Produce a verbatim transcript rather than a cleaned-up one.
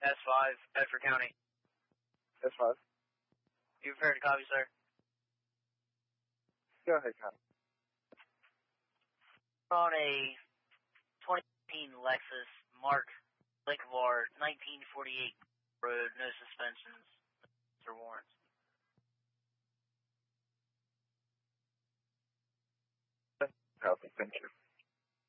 S five, Bedford County. S five. You prepared to copy, sir? Go ahead, Connor. On a twenty eighteen Lexus Mark Linkovar, nineteen forty-eight road, no suspensions or warrants. Thank you.